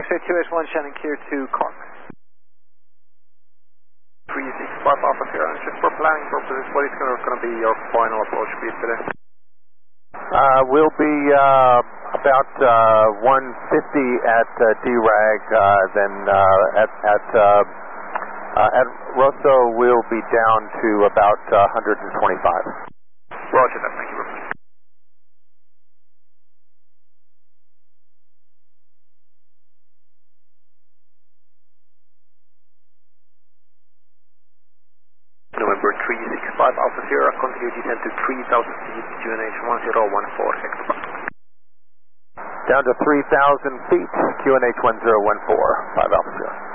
X-ray 281 Shannon clear to Cork. 365 Alpha Sierra, and just for planning purposes, what is going to be your final approach speed today? We'll be about 150 at DRAG, then at Rosso we'll be down to about 125. Roger that, thank you very much. November 365 Alpha Sierra, continue descent to 3,000 feet, QNH 1014 hectopascal. Down to 3,000 feet, QNH 1014, 5 Alpha Sierra.